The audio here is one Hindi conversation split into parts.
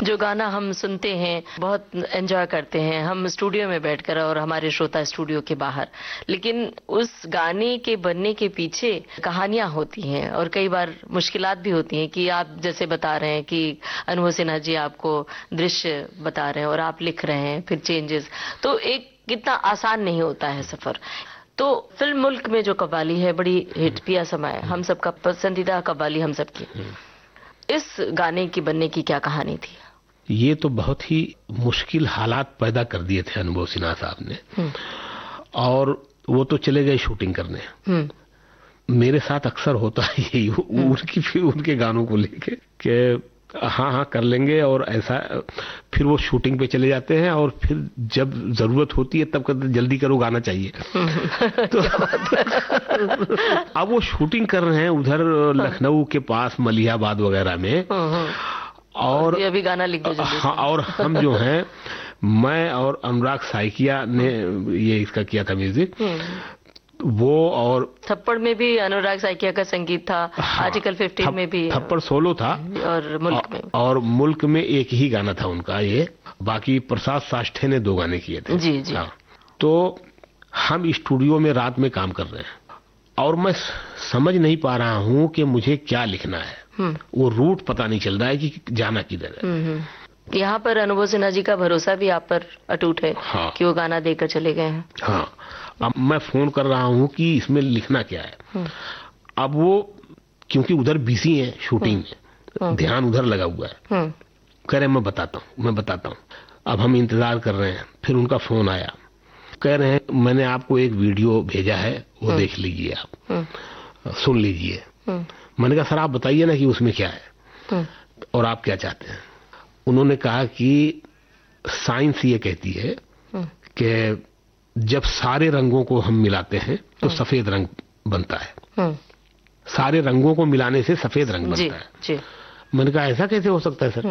जो गाना हम सुनते हैं, बहुत एंजॉय करते हैं हम स्टूडियो में बैठकर और हमारे श्रोता स्टूडियो के बाहर, लेकिन उस गाने के बनने के पीछे कहानियां होती हैं और कई बार मुश्किलात भी होती हैं कि आप जैसे बता रहे हैं कि अनुभव सिन्हा जी आपको दृश्य बता रहे हैं और आप लिख रहे हैं, फिर चेंजेस, तो एक कितना आसान नहीं होता है सफर। तो फिल्म मुल्क में जो कव्वाली है बड़ी हिट, पिया समाए, हम सबका पसंदीदा कव्वाली हम सबकी, इस गाने की बनने की क्या कहानी थी? ये तो बहुत ही मुश्किल हालात पैदा कर दिए थे अनुभव सिन्हा साहब ने, और वो तो चले गए शूटिंग करने। मेरे साथ अक्सर होता है यही, उनकी फिर उनके गानों को लेके कि हाँ कर लेंगे और ऐसा, फिर वो शूटिंग पे चले जाते हैं और फिर जब जरूरत होती है तब कहते जल्दी करो, गाना चाहिए। तो अब वो शूटिंग कर रहे हैं उधर लखनऊ के पास मलिहाबाद वगैरह में, और अभी गाना लिख दो जल्दी। हाँ, और हम जो हैं, मैं और अनुराग साइकिया ने ये इसका किया था म्यूजिक, वो, और थप्पड़ में भी अनुराग साइकिया का संगीत था। हाँ, आर्टिकल 15 में भी थप्पड़ सोलो था, और मुल्क में एक ही गाना था उनका ये, बाकी प्रसाद साष्टे ने 2 गाने किए थे। जी जी। हाँ, तो हम स्टूडियो में रात में काम कर रहे हैं और मैं समझ नहीं पा रहा हूँ कि मुझे क्या लिखना है, वो रूट पता नहीं चल रहा है कि जाना किधर है। यहाँ पर अनुभव सिन्हा जी का भरोसा भी आप पर अटूट है। हाँ, कि वो गाना देकर चले गए हैं। हाँ, अब मैं फोन कर रहा हूँ कि इसमें लिखना क्या है। अब वो क्योंकि उधर बिजी है शूटिंग में, ध्यान उधर लगा हुआ है, कह रहे मैं बताता हूँ। अब हम इंतजार कर रहे हैं, फिर उनका फोन आया, कह रहे हैं मैंने आपको एक वीडियो भेजा है, वो देख लीजिए, आप सुन लीजिए। मैंने कहा सर आप बताइए ना कि उसमें क्या है और आप क्या चाहते हैं। उन्होंने कहा कि साइंस ये कहती है कि जब सारे रंगों को हम मिलाते हैं तो सफेद रंग बनता है, सारे रंगों को मिलाने से सफेद रंग बनता है। जी। मैंने कहा ऐसा कैसे हो सकता है सर?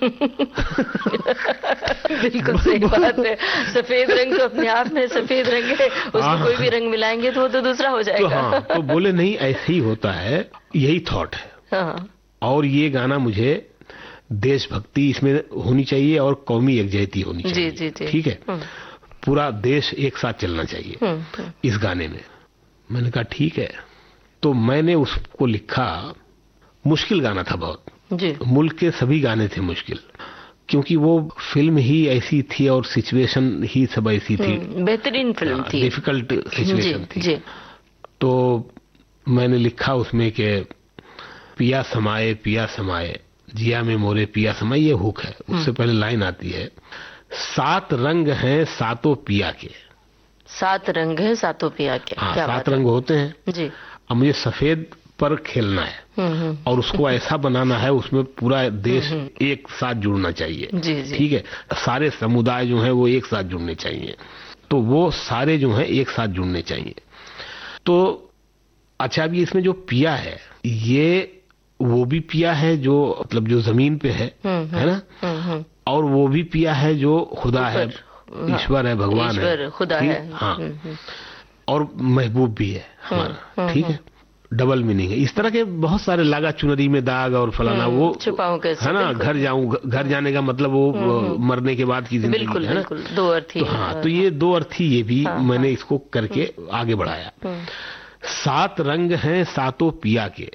बिल्कुल सही बात है, सफेद रंग तो अपने आप में सफेद रंग है, उसमें कोई भी रंग मिलाएंगे तो वो तो दूसरा हो जाएगा। तो हाँ, तो बोले नहीं ऐसे ही होता है, यही थॉट है। हाँ। और ये गाना मुझे देशभक्ति इसमें होनी चाहिए और कौमी एकजुटता होनी चाहिए। जी, जी, जी। ठीक है, पूरा देश एक साथ चलना चाहिए इस गाने में। मैंने कहा ठीक है, तो मैंने उसको लिखा। मुश्किल गाना था बहुत जी। मुल्क के सभी गाने थे मुश्किल, क्योंकि वो फिल्म ही ऐसी थी और सिचुएशन ही सब ऐसी थी, बेहतरीन फिल्म थी, डिफिकल्ट सिचुएशन थी। जी। तो मैंने लिखा उसमें कि पिया समाए जिया में मोरे पिया समाए, ये हुक है। उससे पहले लाइन आती है, 7 रंग हैं सातों पिया के। 7 रंग हैं सातों पिया के। हाँ, 7 रंग होते हैं जी। अब मुझे सफेद पर खेलना है और उसको ऐसा बनाना है, उसमें पूरा देश एक साथ जुड़ना चाहिए। ठीक है, सारे समुदाय जो हैं वो एक साथ जुड़ने चाहिए, तो वो सारे जो हैं एक साथ जुड़ने चाहिए। तो अच्छा, अभी इसमें जो पिया है, ये वो भी पिया है जो मतलब जो जमीन पे है ना, और वो भी पिया है जो खुदा है, ईश्वर है, भगवान है, खुदा है। हाँ, और महबूब भी है हमारा। ठीक है, डबल मीनिंग है। इस तरह के बहुत सारे, लागा चुनरी में दाग और फलाना, वो छुपाऊं कैसे, है ना, घर जाने का मतलब वो मरने के बाद की जिंदगी है ना, 2 अर्थ। तो हाँ, तो ये 2 अर्थ ही, ये भी मैंने इसको करके आगे बढ़ाया। 7 रंग हैं सातों पिया के,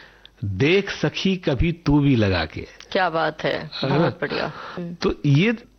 देख सखी कभी तू भी लगा के। क्या बात है, बहुत बढ़िया। तो ये